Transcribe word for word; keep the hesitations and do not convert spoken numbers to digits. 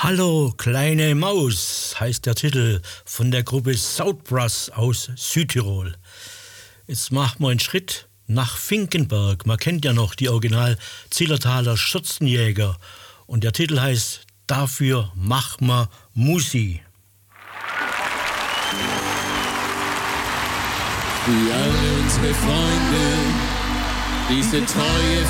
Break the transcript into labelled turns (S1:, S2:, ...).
S1: Hallo, kleine Maus heißt der Titel von der Gruppe Southbrass aus Südtirol. Jetzt machen wir einen Schritt nach Finkenberg. Man kennt ja noch die Original Zillertaler Schürzenjäger. Und der Titel heißt Dafür mach ma Musi.
S2: Für alle unsere Freunde, diese treue